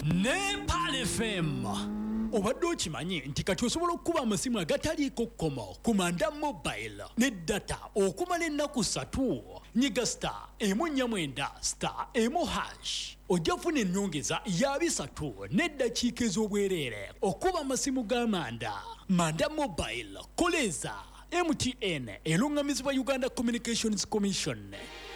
Nepal FM. Obadde okimanyi nti kati osobola okuba amasimu agataliiko kkomo ku Manda Mobile ne data okumala ennaku 3. Nyiga *149*1#. Ojja kufuna ennyongeza ya 3 n'eddakiika ez'obwereere okuba amasimu ga Manda Mobile. Koleza MTN elungamizibwa Uganda Communications Commission.